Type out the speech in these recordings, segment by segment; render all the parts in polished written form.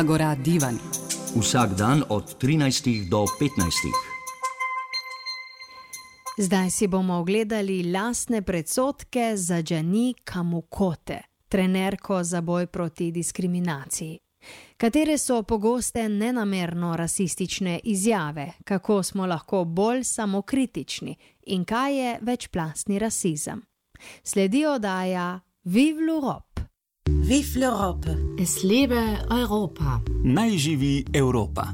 Agora Divan. Vsak dan od 13 do 15. Zdaj si bomo ogledali lastne predsodke za Džani Kamukote, trenerko za boj proti diskriminaciji. Katere so pogoste nenamerno rasistične izjave, kako smo lahko bolj samokritični in kaj je večplastni rasizem. Sledi oddaja Vive l'Europe. Vive l'Europe. Es lebe Europa. Naj živi Evropa.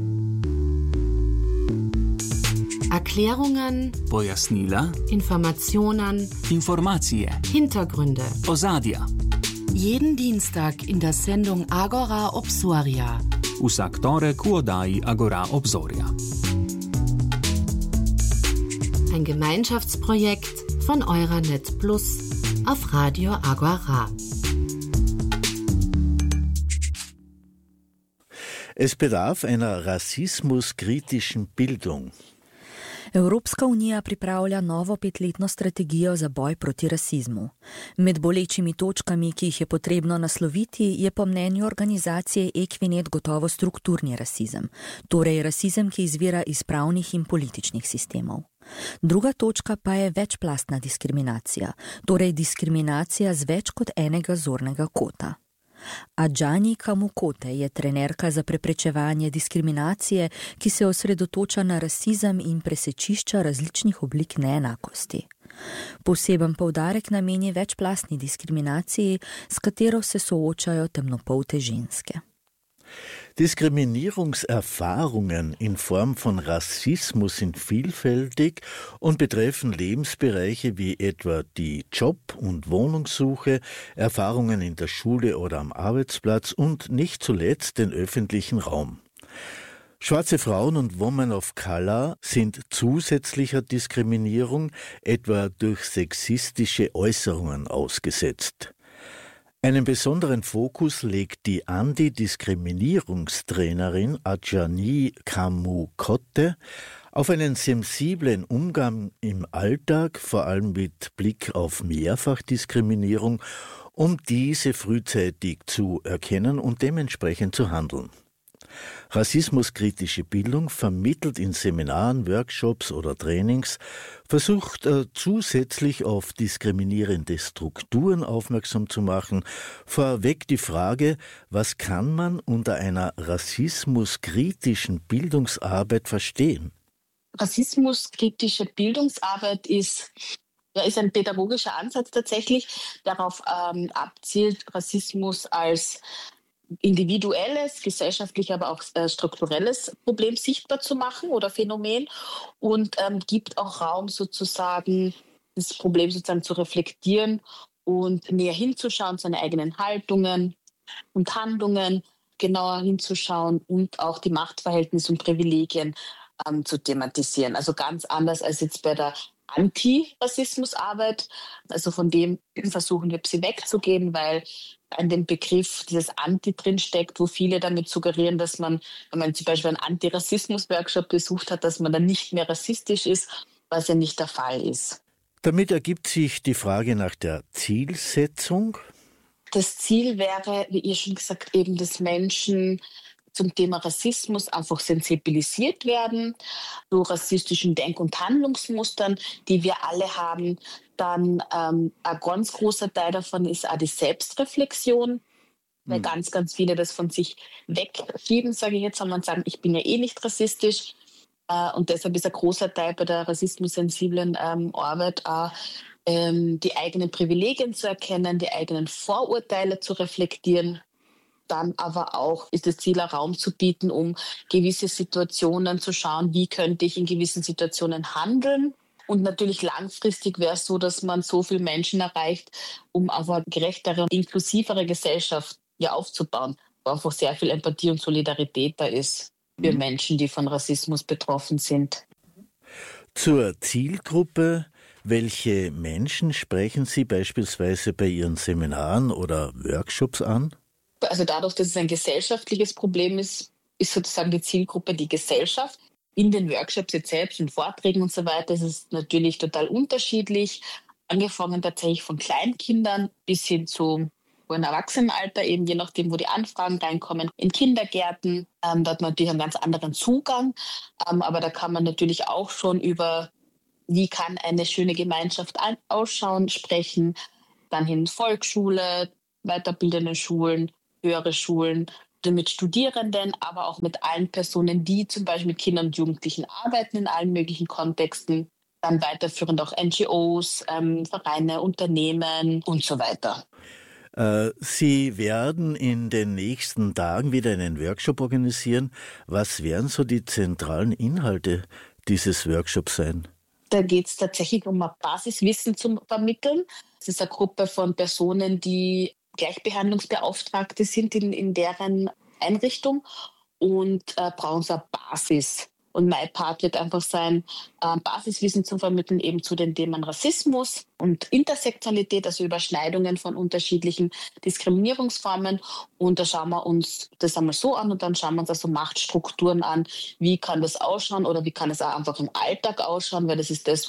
Erklärungen, Pojasnila, Informationen, informacije, Hintergründe. ozadja. Jeden Dienstag in der Sendung Agora Obsoria. Vsak torek v oddaji Agora Obzorja. Ein Gemeinschaftsprojekt von Euranet Plus auf Radio Agora. Es bedarf einer rassismuskritischen Bildung. Evropska unija pripravlja novo 5-letno strategijo za boj proti rasizmu. Med bolečimi točkami, ki jih je potrebno nasloviti, je po mnenju organizacije Equinet gotovo strukturni rasizem, torej rasizem, ki izvira iz pravnih in političnih sistemov. Druga točka pa je večplastna diskriminacija, torej diskriminacija z več kot enega zornega kota. A Džani Kamukote je trenerka za preprečevanje diskriminacije, ki se osredotoča na rasizem in presečišča različnih oblik neenakosti. Poseben poudarek nameni večplastni diskriminaciji, s katero se soočajo temnopolte ženske. Diskriminierungserfahrungen in Form von Rassismus sind vielfältig und betreffen Lebensbereiche wie etwa die Job- und Wohnungssuche, Erfahrungen in der Schule oder am Arbeitsplatz und nicht zuletzt den öffentlichen Raum. Schwarze Frauen und Women of Color sind zusätzlicher Diskriminierung, etwa durch sexistische Äußerungen, ausgesetzt. Einen besonderen Fokus legt die Antidiskriminierungstrainerin Džani Kamukote auf einen sensiblen Umgang im Alltag, vor allem mit Blick auf Mehrfachdiskriminierung, um diese frühzeitig zu erkennen und dementsprechend zu handeln. Rassismuskritische Bildung vermittelt in Seminaren, Workshops oder Trainings, versucht zusätzlich auf diskriminierende Strukturen aufmerksam zu machen. Vorweg die Frage, was kann man unter einer rassismuskritischen Bildungsarbeit verstehen? Rassismuskritische Bildungsarbeit ist ein pädagogischer Ansatz tatsächlich, darauf abzielt, Rassismus als individuelles, gesellschaftlich, aber auch strukturelles Problem sichtbar zu machen oder Phänomen und gibt auch Raum sozusagen, das Problem sozusagen zu reflektieren und näher hinzuschauen, seine eigenen Haltungen und Handlungen genauer hinzuschauen und auch die Machtverhältnisse und Privilegien zu thematisieren. Also ganz anders als jetzt bei der Antirassismusarbeit. Also von dem versuchen wir sie wegzugehen, weil an dem Begriff dieses Anti drinsteckt, wo viele damit suggerieren, dass man, wenn man zum Beispiel einen Antirassismus-Workshop besucht hat, dass man dann nicht mehr rassistisch ist, was ja nicht der Fall ist. Damit ergibt sich die Frage nach der Zielsetzung. Das Ziel wäre, wie ihr schon gesagt, eben, dass Menschen zum Thema Rassismus einfach sensibilisiert werden, zu rassistischen Denk- und Handlungsmustern, die wir alle haben. Dann ein ganz großer Teil davon ist auch die Selbstreflexion, weil ganz, ganz viele das von sich wegschieben, sage ich jetzt einmal, und sagen, ich bin ja eh nicht rassistisch. Und deshalb ist ein großer Teil bei der rassismussensiblen Arbeit auch, die eigenen Privilegien zu erkennen, die eigenen Vorurteile zu reflektieren. Dann aber auch ist das Ziel, Raum zu bieten, um gewisse Situationen zu schauen, wie könnte ich in gewissen Situationen handeln. Und natürlich langfristig wäre es so, dass man so viele Menschen erreicht, um einfach eine gerechtere und inklusivere Gesellschaft aufzubauen, wo einfach sehr viel Empathie und Solidarität da ist für Menschen, die von Rassismus betroffen sind. Zur Zielgruppe. Welche Menschen sprechen Sie beispielsweise bei Ihren Seminaren oder Workshops an? Also dadurch, dass es ein gesellschaftliches Problem ist, ist sozusagen die Zielgruppe die Gesellschaft. In den Workshops jetzt selbst, in Vorträgen und so weiter, ist es natürlich total unterschiedlich. Angefangen tatsächlich von Kleinkindern bis hin zu wo im Erwachsenenalter eben, je nachdem, wo die Anfragen reinkommen, in Kindergärten. Da hat man natürlich einen ganz anderen Zugang. Aber da kann man natürlich auch schon über, wie kann eine schöne Gemeinschaft ausschauen, sprechen. Dann hin Volksschule, weiterbildende Schulen, höhere Schulen, mit Studierenden, aber auch mit allen Personen, die zum Beispiel mit Kindern und Jugendlichen arbeiten in allen möglichen Kontexten. Dann weiterführend auch NGOs, Vereine, Unternehmen und so weiter. Sie werden in den nächsten Tagen wieder einen Workshop organisieren. Was werden so die zentralen Inhalte dieses Workshops sein? Da geht es tatsächlich um ein Basiswissen zu vermitteln. Es ist eine Gruppe von Personen, die Gleichbehandlungsbeauftragte sind in deren Einrichtung und brauchen so eine Basis. Und mein Part wird einfach sein, Basiswissen zu vermitteln eben zu den Themen Rassismus und Intersektionalität, also Überschneidungen von unterschiedlichen Diskriminierungsformen. Und da schauen wir uns das einmal so an und dann schauen wir uns also Machtstrukturen an. Wie kann das ausschauen oder wie kann es auch einfach im Alltag ausschauen, weil das ist das,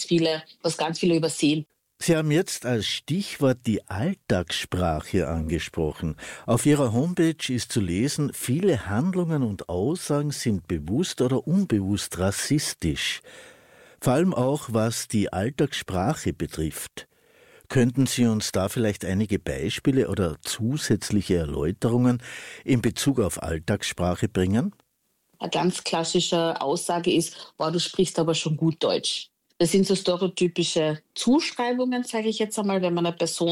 was ganz viele übersehen. Sie haben jetzt als Stichwort die Alltagssprache angesprochen. Auf Ihrer Homepage ist zu lesen, viele Handlungen und Aussagen sind bewusst oder unbewusst rassistisch. Vor allem auch, was die Alltagssprache betrifft. Könnten Sie uns da vielleicht einige Beispiele oder zusätzliche Erläuterungen in Bezug auf Alltagssprache bringen? Eine ganz klassische Aussage ist, wow, du sprichst aber schon gut Deutsch. Das sind so stereotypische Zuschreibungen, sage ich jetzt einmal, wenn man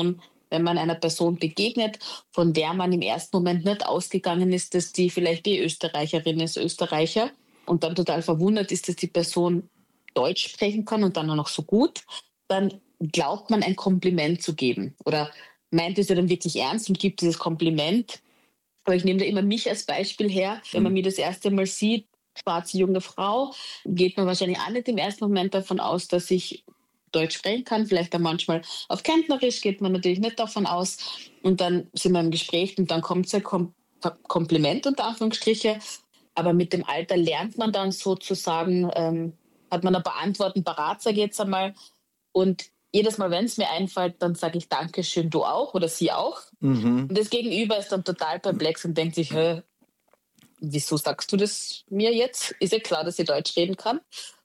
einer Person begegnet, von der man im ersten Moment nicht ausgegangen ist, dass die vielleicht die Österreicherin ist, Österreicher, und dann total verwundert ist, dass die Person Deutsch sprechen kann und dann auch noch so gut, dann glaubt man, ein Kompliment zu geben oder meint es ja dann wirklich ernst und gibt dieses Kompliment. Aber ich nehme da immer mich als Beispiel her, wenn man mich das erste Mal sieht, schwarze junge Frau, geht man wahrscheinlich auch nicht im ersten Moment davon aus, dass ich Deutsch sprechen kann. Vielleicht auch manchmal auf Kärntnerisch geht man natürlich nicht davon aus. Und dann sind wir im Gespräch und dann kommt so ein Kompliment unter Anführungsstriche. Aber mit dem Alter lernt man dann sozusagen, hat man ein paar Antworten parat, sage ich jetzt einmal. Und jedes Mal, wenn es mir einfällt, dann sage ich Dankeschön, du auch oder sie auch. Und das Gegenüber ist dann total perplex und denkt sich, wieso sagst du das mir jetzt? Ist ja klar, dass ich Deutsch reden kann.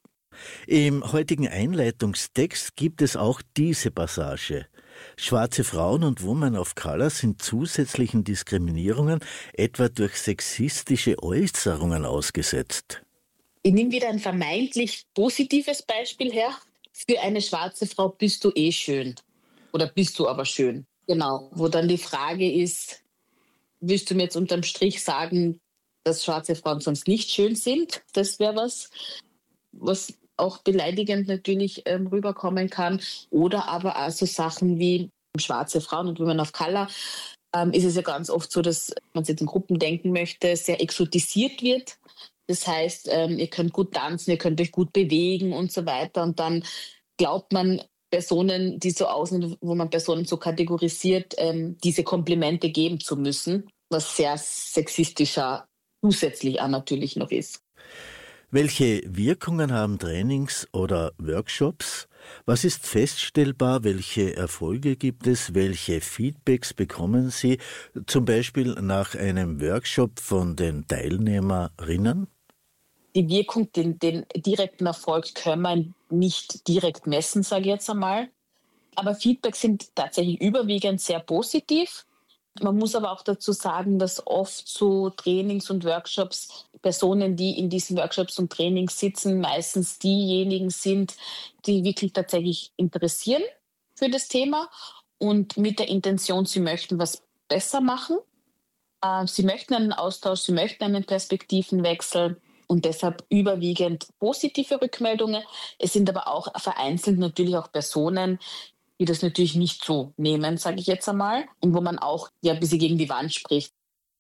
Im heutigen Einleitungstext gibt es auch diese Passage. Schwarze Frauen und Women of Color sind zusätzlichen Diskriminierungen, etwa durch sexistische Äußerungen ausgesetzt. Ich nehme wieder ein vermeintlich positives Beispiel her. Für eine schwarze Frau bist du eh schön. Oder bist du aber schön. Genau. Wo dann die Frage ist, willst du mir jetzt unterm Strich sagen, dass schwarze Frauen sonst nicht schön sind? Das wäre was auch beleidigend natürlich rüberkommen kann. Oder aber auch so Sachen wie schwarze Frauen und Women of Color. Ist es ja ganz oft so, dass man es jetzt in Gruppen denken möchte, sehr exotisiert wird. Das heißt, ihr könnt gut tanzen, ihr könnt euch gut bewegen und so weiter. Und dann glaubt man Personen, die so aussehen, wo man Personen so kategorisiert, diese Komplimente geben zu müssen, was sehr sexistischer zusätzlich auch natürlich noch ist. Welche Wirkungen haben Trainings oder Workshops? Was ist feststellbar? Welche Erfolge gibt es? Welche Feedbacks bekommen Sie zum Beispiel nach einem Workshop von den Teilnehmerinnen? Die Wirkung, den direkten Erfolg können wir nicht direkt messen, sage ich jetzt einmal. Aber Feedbacks sind tatsächlich überwiegend sehr positiv. Man muss aber auch dazu sagen, dass oft so Trainings und Workshops, Personen, die in diesen Workshops und Trainings sitzen, meistens diejenigen sind, die wirklich tatsächlich interessieren für das Thema und mit der Intention, sie möchten was besser machen. Sie möchten einen Austausch, sie möchten einen Perspektivenwechsel und deshalb überwiegend positive Rückmeldungen. Es sind aber auch vereinzelt natürlich auch Personen, die das natürlich nicht so nehmen, sage ich jetzt einmal, und wo man auch ein bisschen gegen die Wand spricht.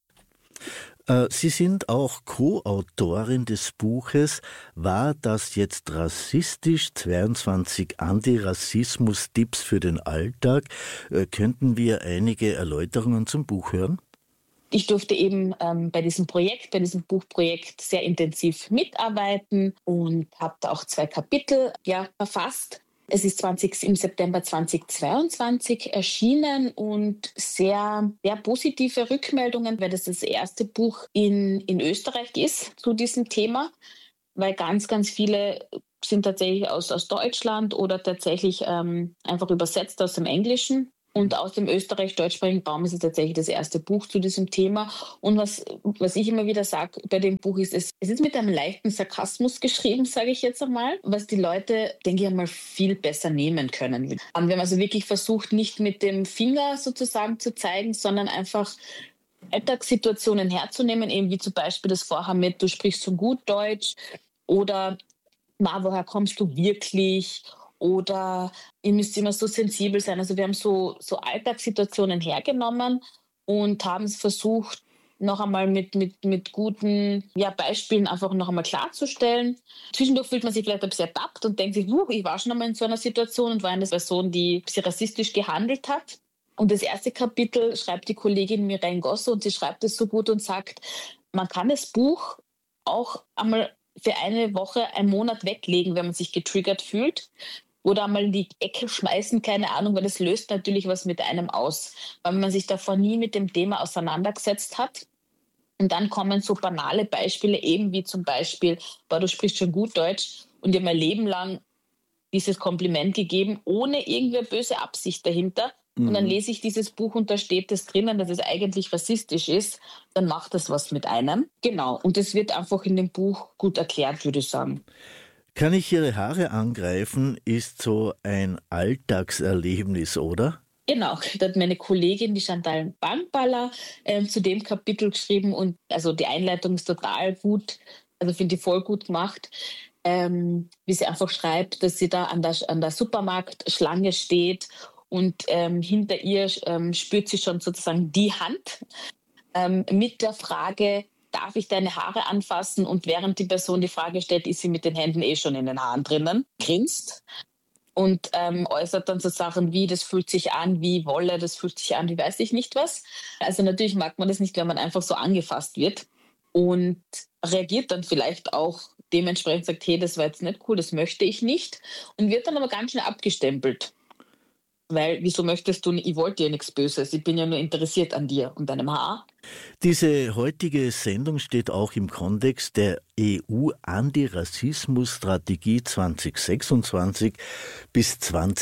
Sie sind auch Co-Autorin des Buches War das jetzt rassistisch? 22 Antirassismus-Tipps für den Alltag. Könnten wir einige Erläuterungen zum Buch hören? Ich durfte eben bei diesem Buchprojekt sehr intensiv mitarbeiten und habe da auch 2 Kapitel verfasst. Es ist im September 2022 erschienen und sehr positive Rückmeldungen, weil das erste Buch in Österreich ist zu diesem Thema, weil ganz, ganz viele sind tatsächlich aus Deutschland oder tatsächlich einfach übersetzt aus dem Englischen. Und aus dem österreich-deutschsprachigen Raum ist es tatsächlich das erste Buch zu diesem Thema. Und was ich immer wieder sage bei dem Buch ist, es ist mit einem leichten Sarkasmus geschrieben, sage ich jetzt einmal, was die Leute, denke ich einmal, viel besser nehmen können. Wir haben also wirklich versucht, nicht mit dem Finger sozusagen zu zeigen, sondern einfach Alltagssituationen herzunehmen, eben wie zum Beispiel das vorher mit, du sprichst so gut Deutsch oder woher kommst du wirklich? Oder ihr müsst immer so sensibel sein. Also wir haben so Alltagssituationen hergenommen und haben es versucht, noch einmal mit guten Beispielen einfach noch einmal klarzustellen. Zwischendurch fühlt man sich vielleicht ein bisschen ertappt und denkt sich, ich war schon einmal in so einer Situation und war eine Person, die ein bisschen rassistisch gehandelt hat. Und das erste Kapitel schreibt die Kollegin Mireille Gosso und sie schreibt es so gut und sagt, man kann das Buch auch einmal für eine Woche, einen Monat weglegen, wenn man sich getriggert fühlt. Oder einmal in die Ecke schmeißen, keine Ahnung, weil das löst natürlich was mit einem aus, weil man sich davor nie mit dem Thema auseinandergesetzt hat. Und dann kommen so banale Beispiele, eben wie zum Beispiel, du sprichst schon gut Deutsch und dir mein Leben lang dieses Kompliment gegeben, ohne irgendeine böse Absicht dahinter. Und dann lese ich dieses Buch und da steht es drinnen, dass es eigentlich rassistisch ist, dann macht das was mit einem. Genau, und das wird einfach in dem Buch gut erklärt, würde ich sagen. Kann ich Ihre Haare angreifen, ist so ein Alltagserlebnis, oder? Genau, da hat meine Kollegin, die Chantal Bankballer, zu dem Kapitel geschrieben und also die Einleitung ist total gut, also finde ich voll gut gemacht, wie sie einfach schreibt, dass sie da an der Supermarktschlange steht und hinter ihr spürt sie schon sozusagen die Hand mit der Frage, darf ich deine Haare anfassen? Und während die Person die Frage stellt, ist sie mit den Händen schon in den Haaren drinnen, grinst und äußert dann so Sachen wie, das fühlt sich an wie Wolle, das fühlt sich an wie weiß ich nicht was. Also natürlich mag man das nicht, wenn man einfach so angefasst wird und reagiert dann vielleicht auch dementsprechend, sagt, hey, das war jetzt nicht cool, das möchte ich nicht und wird dann aber ganz schnell abgestempelt. Weil, wieso möchtest du, ich wollte dir nichts Böses, ich bin ja nur interessiert an dir und deinem Haar. Diese heutige Sendung steht auch im Kontext der EU-Antirassismus-Strategie 2026 bis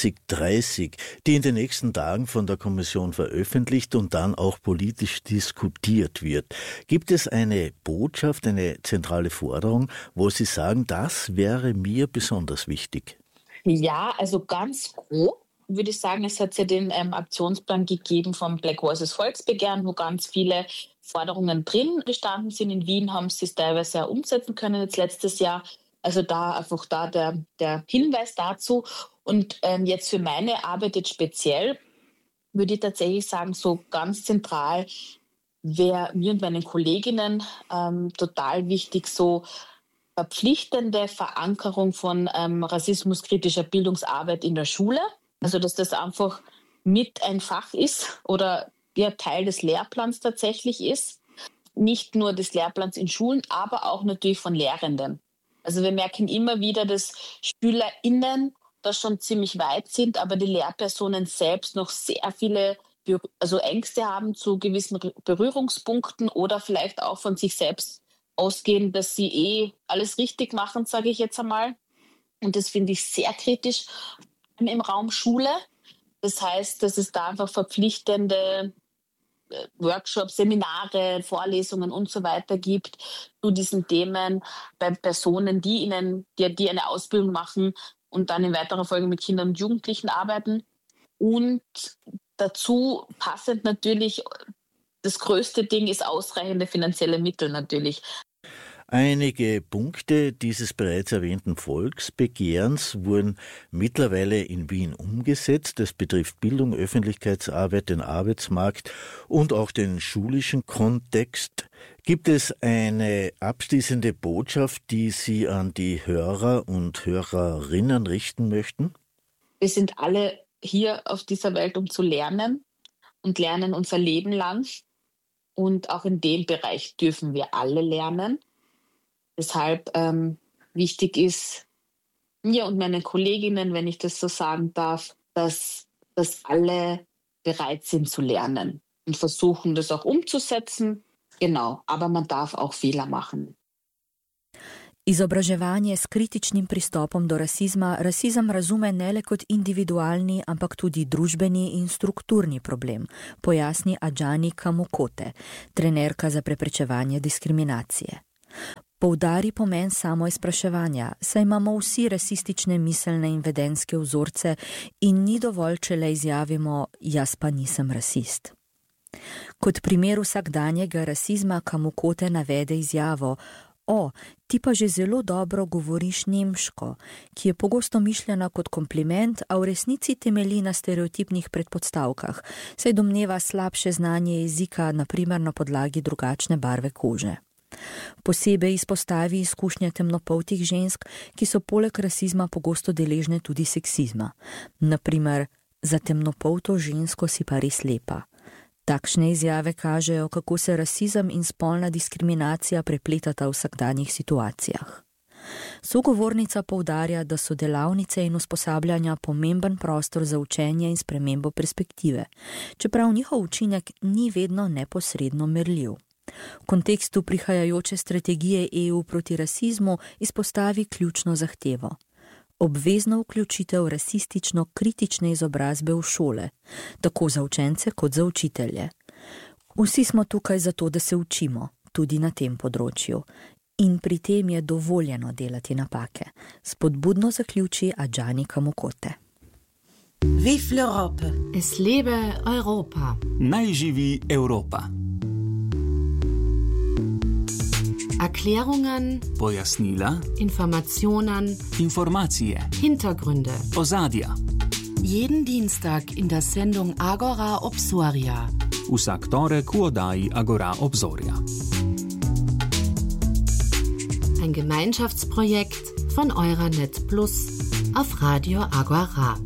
2030, die in den nächsten Tagen von der Kommission veröffentlicht und dann auch politisch diskutiert wird. Gibt es eine Botschaft, eine zentrale Forderung, wo Sie sagen, das wäre mir besonders wichtig? Ja, also ganz grob würde ich sagen, es hat ja den Aktionsplan gegeben vom Black Voices Volksbegehren, wo ganz viele Forderungen drin gestanden sind. In Wien haben sie es teilweise auch umsetzen können jetzt letztes Jahr. Also da einfach der Hinweis dazu. Und jetzt für meine Arbeit jetzt speziell würde ich tatsächlich sagen, so ganz zentral wäre mir und meinen Kolleginnen total wichtig, so verpflichtende Verankerung von rassismuskritischer Bildungsarbeit in der Schule. Also dass das einfach mit ein Fach ist oder Teil des Lehrplans tatsächlich ist. Nicht nur des Lehrplans in Schulen, aber auch natürlich von Lehrenden. Also wir merken immer wieder, dass SchülerInnen da schon ziemlich weit sind, aber die Lehrpersonen selbst noch sehr viele Ängste haben zu gewissen Berührungspunkten oder vielleicht auch von sich selbst ausgehen, dass sie alles richtig machen, sage ich jetzt einmal. Und das finde ich sehr kritisch im Raum Schule. Das heißt, dass es da einfach verpflichtende Workshops, Seminare, Vorlesungen und so weiter gibt zu diesen Themen bei Personen, die eine Ausbildung machen und dann in weiterer Folge mit Kindern und Jugendlichen arbeiten. Und dazu passend natürlich, das größte Ding ist ausreichende finanzielle Mittel natürlich. Einige Punkte dieses bereits erwähnten Volksbegehrens wurden mittlerweile in Wien umgesetzt. Das betrifft Bildung, Öffentlichkeitsarbeit, den Arbeitsmarkt und auch den schulischen Kontext. Gibt es eine abschließende Botschaft, die Sie an die Hörer und Hörerinnen richten möchten? Wir sind alle hier auf dieser Welt, um zu lernen und lernen unser Leben lang. Und auch in dem Bereich dürfen wir alle lernen. Deshalb wichtig ist, mir und meinen Kolleginnen, wenn ich das so sagen darf, dass alle bereit sind zu lernen und versuchen, das auch umzusetzen. Genau, aber man darf auch Fehler machen. Izobraževanje s kritičnim pristopom do rasizem razume ne le kot individualni, ampak tudi družbeni in strukturni problem, pojasni Adjani Kamukote, trenerka za preprečevanje diskriminacije. Poudari pomen samoizpraševanja, saj imamo vsi rasistične miselne in vedenske vzorce in ni dovolj, če le izjavimo, jaz pa nisem rasist. Kot primer vsakdanjega rasizma Kamukote navede izjavo: ti pa že zelo dobro govoriš nemško, ki je pogosto mišljena kot kompliment, a v resnici temelji na stereotipnih predpostavkah, saj domneva slabše znanje jezika, na primer na podlagi drugačne barve kože. Posebej izpostavi izkušnje temnopoltih žensk, ki so poleg rasizma pogosto deležne tudi seksizma. Na primer, za temnopolto žensko si pa res lepa. Takšne izjave kažejo, kako se rasizem in spolna diskriminacija prepletata v vsakdanjih situacijah. Sogovornica poudarja, da so delavnice in usposabljanja pomemben prostor za učenje in spremembo perspektive, čeprav njihov učinek ni vedno neposredno merljiv. V kontekstu prihajajoče strategije EU proti rasizmu izpostavi ključno zahtevo: obvezno vključitev rasistično-kritične izobrazbe v šole, tako za učence kot za učitelje. Vsi smo tukaj zato, da se učimo, tudi na tem področju. In pri tem je dovoljeno delati napake. Spodbudno zaključi Adjani Kamukote. Vive l'Europe! Es lebe Europa! Naj živi Evropa! Erklärungen, Pojasnila, Informationen, informacije, Hintergründe. ozadja. Jeden Dienstag in der Sendung Agora Obsoria. Vsak torek v oddaji Agora Obzorja. Ein Gemeinschaftsprojekt von Euranet Plus auf Radio Agora.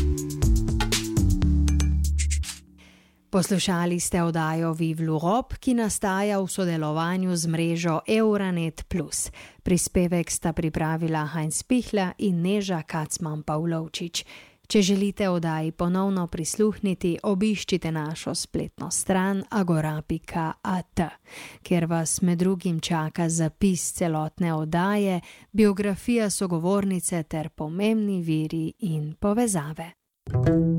Poslušali ste oddajo Vive l'Europe, ki nastaja v sodelovanju z mrežo Euranet Plus. Prispevek sta pripravila Heinz Pichler in Neža Kacman-Pavlovčič. Če želite oddaji ponovno prisluhniti, obiščite našo spletno stran agora.at, kjer vas med drugim čaka zapis celotne oddaje, biografija sogovornice ter pomembni viri in povezave.